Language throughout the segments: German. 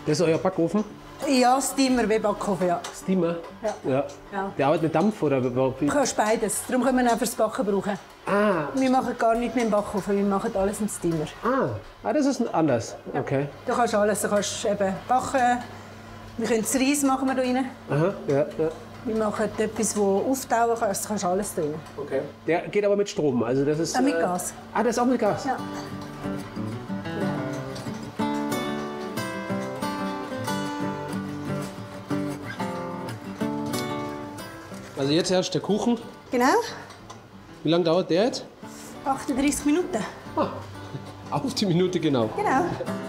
Das ist euer Backofen? Ja, Steamer wie Backofen, ja. Steamer? Ja. Der arbeitet mit Dampf oder wie? Du kannst beides. Darum können wir ihn auch fürs Backen brauchen. Ah. Wir machen gar nichts mit dem Backofen, wir machen alles im Steamer. Das ist anders. Okay. Du kannst alles. Du kannst eben backen. Wir können das Reis machen wir da rein. Aha, ja. Wir machen etwas, das auftauen kannst. Du kannst alles drin. Okay. Der geht aber mit Strom. Also das ist. Mit Gas. Das ist auch mit Gas? Ja. Also jetzt herrscht der Kuchen. Genau. Wie lange dauert der jetzt? 38 Minuten. Auf die Minute genau. Genau.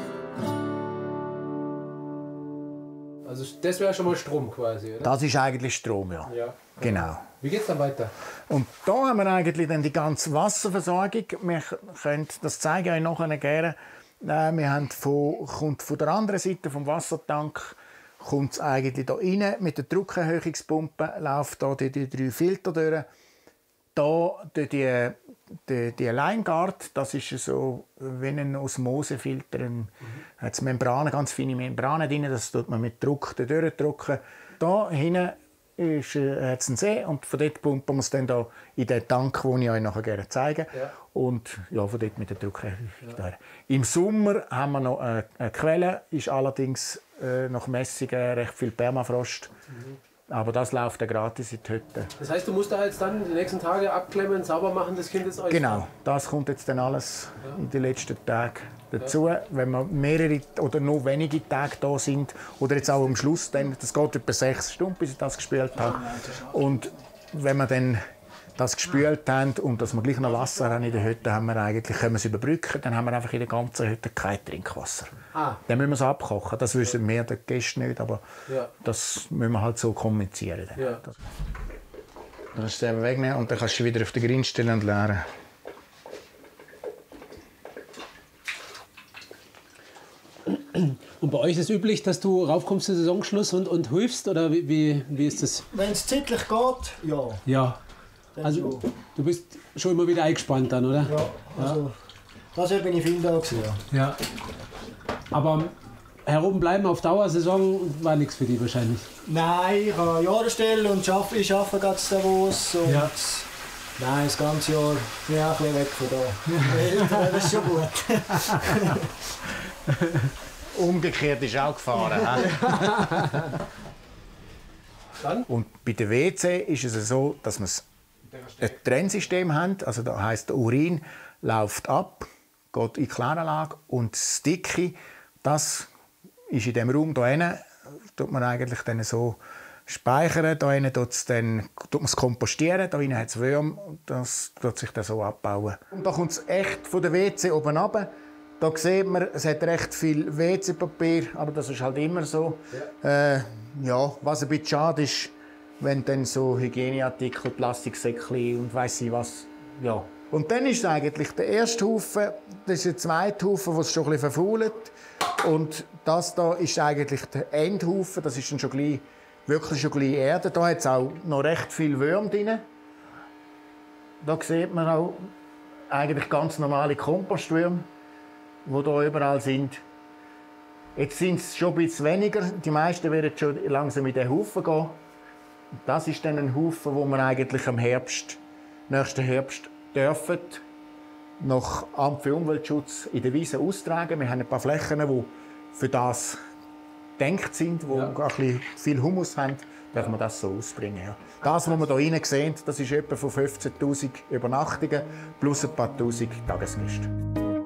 Also das wäre schon mal Strom quasi, oder? Das ist eigentlich Strom, ja. Genau. Wie geht's dann weiter? Und da haben wir eigentlich dann die ganze Wasserversorgung. Wir können, das zeige ich euch nachher gerne. Wir haben kommt von der anderen Seite vom Wassertank kommt es eigentlich da rein. Mit der Druckerhöhungspumpe läuft da die 3 Filter durch. Da die Lineguard, das ist so wie ein Osmosefilter. Hat es Membranen, ganz feine Membranen drin, das tut man mit Druck durchdrücken. Da hinten hat es einen See und von dort pumpen wir es dann da in den Tank, den ich euch nachher gerne zeige. Ja. Und ja, von dort mit der Druckerhöhung. Ja. Im Sommer haben wir noch eine Quelle, ist allerdings nach Messungen recht viel Permafrost. Aber das läuft ja gratis in die Hütte. Das heißt, du musst da jetzt dann die nächsten Tage abklemmen, sauber machen, das Kind ist euch. Genau, das kommt jetzt dann alles in den letzten Tagen dazu. Wenn wir mehrere oder noch wenige Tage da sind, oder jetzt auch am Schluss, dann, das geht etwa 6 Stunden, bis ich das gespült habe. Und wenn wir dann das gespült haben und dass wir gleich noch Wasser haben in der Hütte, haben wir eigentlich, können wir es überbrücken, dann haben wir einfach in der ganzen Hütte kein Trinkwasser. Dann müssen wir es abkochen. Das wissen wir, die Gäste nicht, aber das müssen wir halt so kommunizieren. Dann. Ja. Dann kannst du es wegnehmen und dann kannst du wieder auf den Grill stellen und leeren. Und bei euch ist es üblich, dass du raufkommst zu Saisonschluss und hilfst, oder wie ist das? Wenn es zeitlich geht, ja. Ja. Also, du bist schon immer wieder eingespannt dann, oder? Ja, also das bin ich viel da gewesen, ja. Aber herumbleiben auf Dauersaison war nichts für dich wahrscheinlich? Nein, ich habe Jahresstelle und ich arbeite gerade in Davos. Und nein, das ganze Jahr bin ich auch ein bisschen weg von da. Das ist schon gut. Umgekehrt ist auch gefahren. Und bei der WC ist es so, dass wir ein Trennsystem haben. Also das heisst, der Urin läuft ab, geht in die Kläranlage und das Dicke, das ist in dem Raum hier hinten, tut man eigentlich dann so speichern. Da hinten tut man es kompostieren, da hinten hat es Würmer und das tut sich dann so abbauen. Und da kommt es echt von der WC oben runter. Da sieht man, es hat recht viel WC-Papier, aber das ist halt immer so. Was ein bisschen schade ist, wenn dann so Hygieneartikel, Plastiksäckchen und weiss ich was. Ja. Und dann ist es eigentlich der erste Haufen, das ist der zweite Haufen, der schon ein bisschen verfault. Und das da ist eigentlich der Endhaufen, das ist dann wirklich schon gleich Erde. Da hat es auch noch recht viel Würmer drin. Da sieht man auch eigentlich ganz normale Kompostwürmer, die hier überall sind. Jetzt sind es schon ein bisschen weniger. Die meisten werden schon langsam in den Haufen gehen. Das ist dann ein Haufen, wo wir eigentlich im nächsten Herbst dürfen, nach Amt für Umweltschutz in der Wiese austragen. Wir haben ein paar Flächen, die für das gedacht sind, die ein bisschen viel Humus haben, dürfen wir das so ausbringen. Ja. Das, was wir hier rein sehen, das ist etwa von 15'000 Übernachtungen plus ein paar Tausend Tagesgäste.